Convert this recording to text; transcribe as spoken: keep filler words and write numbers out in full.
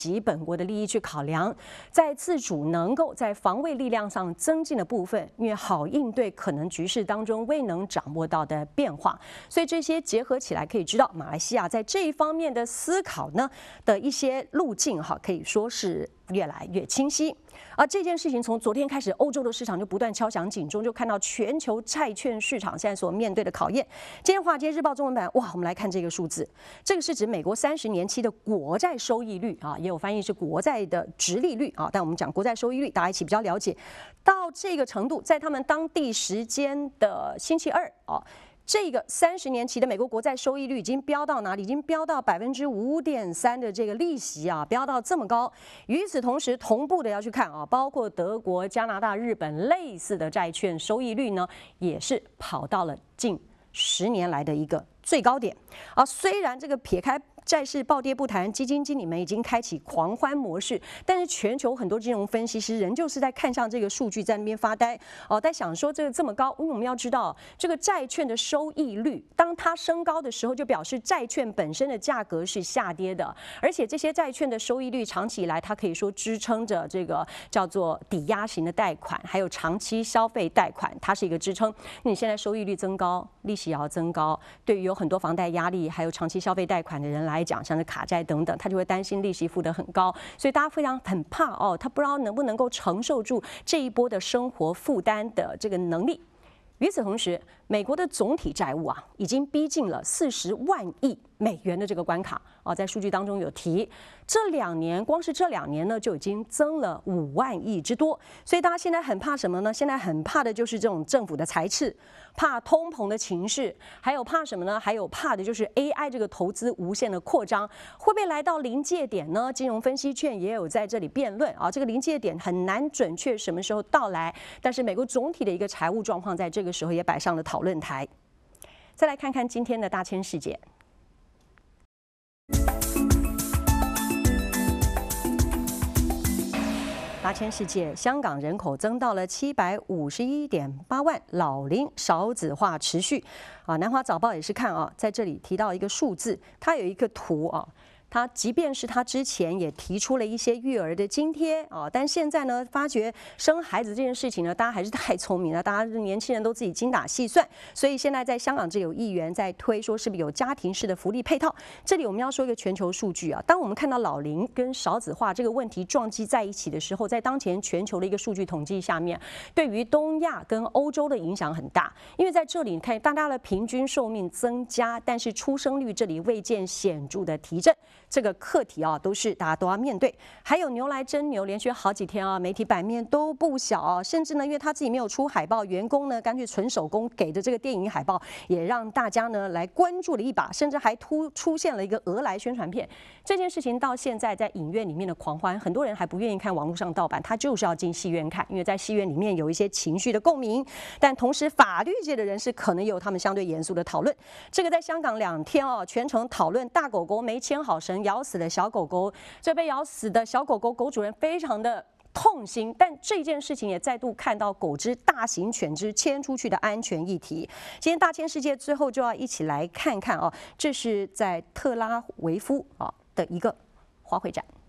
及本国的利益去考量，在自主能够在防卫力量上增进的部分，因为好应对可能局势当中未能掌握到的变化，所以这些结合起来可以知道，马来西亚在这一方面的思考呢的一些路径哈，可以说是越来越清晰。而这件事情从昨天开始，欧洲的市场就不断敲响警钟，就看到全球债券市场现在所面对的考验。今天《华尔街日报》中文版，哇，我们来看这个数字，这个是指美国三十年期的国债收益率啊，也有翻译是国债的殖利率啊，但我们讲国债收益率，大家一起比较了解。到这个程度，在他们当地时间的星期二啊。这个三十年期的美国国债收益率已经飙到哪里？已经飙到百分之五点三的这个利息啊，飙到这么高。与此同时，同步的要去看啊，包括德国、加拿大、日本类似的债券收益率呢，也是跑到了近十年来的一个最高点啊。虽然这个撇开债市暴跌不谈，基金经理们已经开启狂欢模式，但是全球很多金融分析师仍旧是在看上这个数据，在那边发呆哦，在想说这个这么高，因为我们要知道这个债券的收益率，当它升高的时候，就表示债券本身的价格是下跌的，而且这些债券的收益率长期以来，它可以说支撑着这个叫做抵押型的贷款，还有长期消费贷款，它是一个支撑。那你现在收益率增高，利息也要增高，对于有很多房贷压力，还有长期消费贷款的人来来讲，像是卡债等等，他就会担心利息付得很高，所以大家非常很怕哦，他不知道能不能够承受住这一波的生活负担的这个能力。与此同时，美国的总体债务啊，已经逼近了四十万亿美元的这个关卡啊，在数据当中有提，这两年光是这两年呢，就已经增了五万亿之多。所以大家现在很怕什么呢？现在很怕的就是这种政府的财赤，怕通膨的情势，还有怕什么呢？还有怕的就是 A I 这个投资无限的扩张，会不会来到临界点呢？金融分析圈也有在这里辩论啊，这个临界点很难准确什么时候到来，但是美国总体的一个财务状况在这个时候也摆上了讨论台。再来看看今天的大千世界。大千世界，香港人口增到了七百五十一点八万，老龄少子化持续。啊，南华早报也是看啊，在这里提到一个数字，它有一个图啊。他即便是他之前也提出了一些育儿的津贴啊，但现在呢，发觉生孩子这件事情呢，大家还是太聪明了，大家年轻人都自己精打细算，所以现在在香港这有议员在推说是不是有家庭式的福利配套。这里我们要说一个全球数据啊，当我们看到老龄跟少子化这个问题撞击在一起的时候，在当前全球的一个数据统计下面，对于东亚跟欧洲的影响很大，因为在这里你看大家的平均寿命增加，但是出生率这里未见显著的提振。这个课题啊，都是大家都要面对。还有牛来真牛，连续好几天啊，媒体版面都不小啊。甚至呢，因为他自己没有出海报，员工呢干脆纯手工给的这个电影海报，也让大家呢来关注了一把，甚至还突出现了一个俄来宣传片。这件事情到现在在影院里面的狂欢，很多人还不愿意看网络上盗版，他就是要进戏院看，因为在戏院里面有一些情绪的共鸣。但同时，法律界的人士可能有他们相对严肃的讨论。这个在香港两天哦，全程讨论大狗狗没牵好绳。咬死的小狗狗，这被咬死的小狗狗狗主人非常的痛心，但这件事情也再度看到狗只、大型犬只牵出去的安全议题。今天大千世界最后就要一起来看看啊，这是在特拉维夫啊的一个花卉展。